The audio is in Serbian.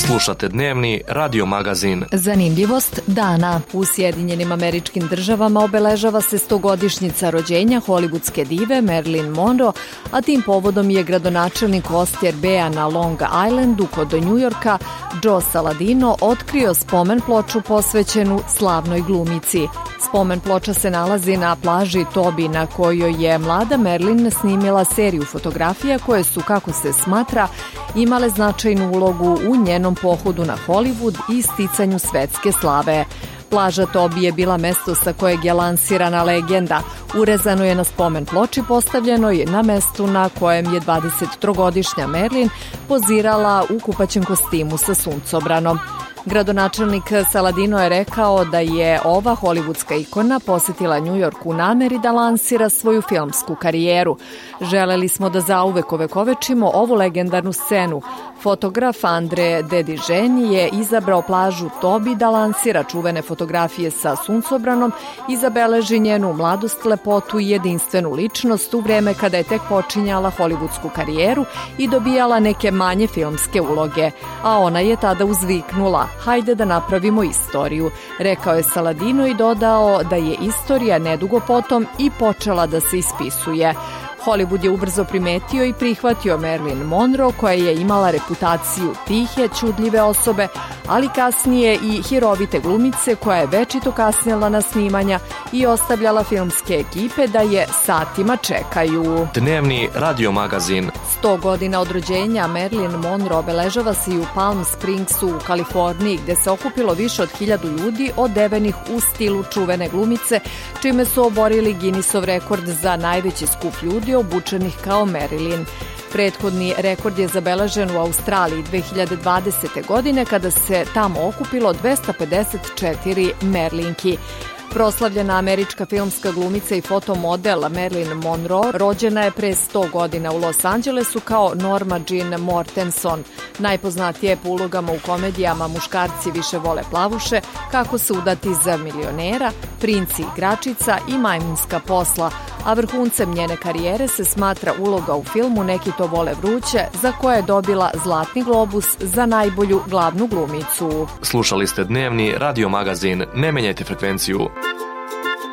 Slušate dnevni radio magazin. Zanimljivost dana. U Sjedinjenim Američkim Državama obeležava se 100-godišnjica rođenja hollywoodske dive Marilyn Monroe, a tim povodom je gradonačelnik Oster Bea na Long Islandu kod Njujorka Joe Saladino otkrio spomen ploču posvećenu slavnoj glumici. Spomen ploča se nalazi na plaži Tobi, na kojoj je mlada Marilyn snimila seriju fotografija koje su, kako se smatra, imale značajnu ulogu u njenom pohodu na Hollywood i sticanju svetske slave. Plaža Tobi je bila mesto sa kojeg je lansirana legenda. Urezano je na spomen ploči postavljenoj na mestu na kojem je 23-godišnja Marilyn pozirala u kupaćem kostimu sa suncobranom. Gradonačelnik Saladino je rekao da je ova hollywoodska ikona posetila New York u nameri da lansira svoju filmsku karijeru. Želeli smo da zauvek ovekovečimo ovu legendarnu scenu. Fotograf Andre Dediženi je izabrao plažu Tobi da lansira čuvene fotografije sa suncobranom i zabeleži njenu mladost, lepotu i jedinstvenu ličnost u vreme kada je tek počinjala hollywoodsku karijeru i dobijala neke manje filmske uloge. A ona je tada uzviknula: "Hajde da napravimo istoriju", rekao je Saladino i dodao da je istorija nedugo potom i počela da se ispisuje. Hollywood je ubrzo primetio i prihvatio Marilyn Monroe, koja je imala reputaciju tihe, ćudljive osobe, ali kasnije i hirovite glumice koja je večito kasnila na snimanja i ostavljala filmske ekipe da je satima čekaju. Dnevni radio magazin. 100 godina od rođenja Marilyn Monroe obeležava se i u Palm Springsu u Kaliforniji, gde se okupilo više od 1000 ljudi odevenih u stilu čuvene glumice, čime su oborili Guinnessov rekord za najveći skup ljudi obučenih kao Marilyn. Prethodni rekord je zabeležen u Australiji 2020. godine kada se tamo okupilo 254 Merlinki. Proslavljena američka filmska glumica i fotomodel Marilyn Monroe rođena je pre 100 godina u Los Angelesu kao Norma Jean Mortenson. Najpoznatija je po ulogama u komedijama Muškarci više vole plavuše, Kako se udati za milionera, Princi igračica i Majmunska posla, a vrhuncem njene karijere se smatra uloga u filmu Neki to vole vruće, za koje je dobila Zlatni globus za najbolju glavnu glumicu. Slušali ste dnevni radio magazin. Ne menjajte frekvenciju.